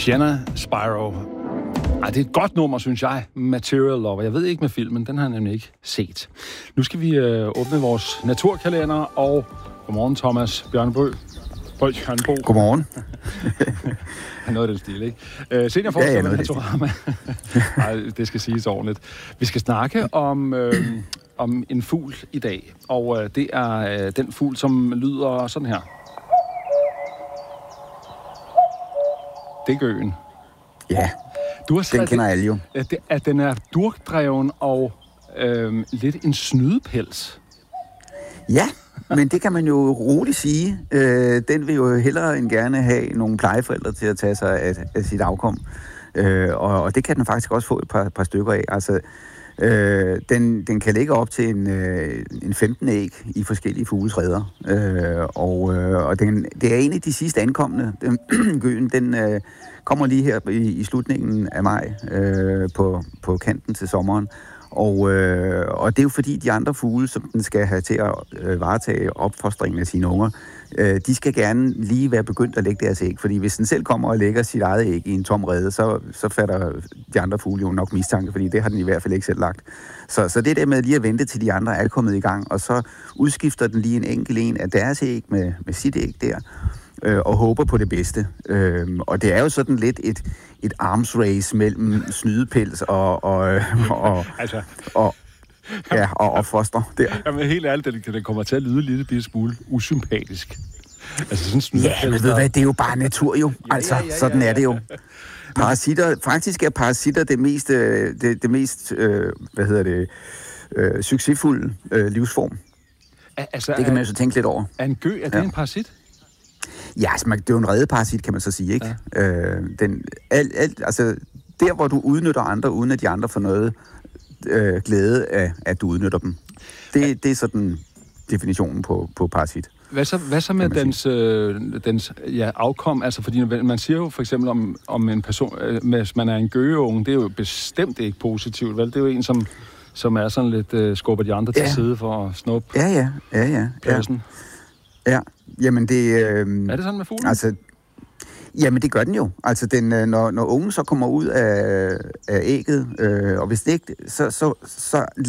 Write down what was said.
Sienna Spiro. Ej, det er et godt nummer, synes jeg. Material Lover. Jeg ved ikke med filmen, den har jeg nemlig ikke set. Nu skal vi åbne vores naturkalender, og godmorgen, Thomas Bjørnebø. Bjørnebo. Godmorgen. Noget af den stil, ikke? Seniorforsker med Naturama. Nej, det skal siges ordentligt. Vi skal snakke om en fugl i dag, og det er den fugl, som lyder sådan her. Det er gøen. Ja, den kender alle jo. At den er durkdreven og lidt en snydepels. Ja, men det kan man jo roligt sige. Den vil jo hellere end gerne have nogle plejeforældre til at tage sig af sit afkom. Og det kan den faktisk også få et par stykker af. Altså, den kan ligge op til en 15 æg i forskellige fugles reder. Og det er en af de sidste ankommende. Gøen, den kommer lige her i slutningen af maj på kanten til sommeren. Og det er jo fordi, de andre fugle, som den skal have til at varetage opfostringen af sine unger, de skal gerne lige være begyndt at lægge deres æg. Fordi hvis den selv kommer og lægger sit eget æg i en tom rede, så fatter de andre fugle jo nok mistanke, fordi det har den i hvert fald ikke selv lagt. Så det der med lige at vente til de andre er kommet i gang, og så udskifter den lige en enkelt en af deres æg med sit æg der, og håber på det bedste. Og det er jo sådan lidt et arms race mellem snydepels og foster der. Jamen helt ærligt, den kommer til at lyde en lille smule usympatisk. Altså sådan snydepels. Ja, men ved du hvad, det er jo bare natur jo. Altså, sådan er det jo. Parasitter, faktisk er parasitter det mest succesfulde livsform. Altså, det kan man jo så tænke lidt over. Er en gø, er det en parasit? Ja, altså, det er jo en redeparasit, kan man så sige, ikke? Ja. Altså, der, hvor du udnytter andre, uden at de andre får noget glæde af, at du udnytter dem. Det er sådan definitionen på parasit. Hvad så med dens afkom? Altså, fordi man siger jo for eksempel om en person, hvis man er en gøgeunge, det er jo bestemt ikke positivt, vel? Det er jo en, som er sådan lidt skubber de andre til side for at snuppe pladsen. Ja, jamen det... er det sådan med fuglen? Altså, jamen det gør den jo. Altså når ungen så kommer ud af ægget, og hvis det ikke, så